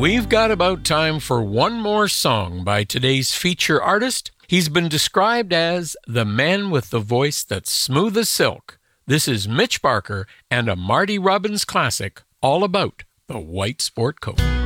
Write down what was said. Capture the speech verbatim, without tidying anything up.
We've got about time for one more song by today's feature artist. He's been described as the man with the voice that's smooth as silk. This is Mitch Barker and a Marty Robbins classic, all about the white sport coat.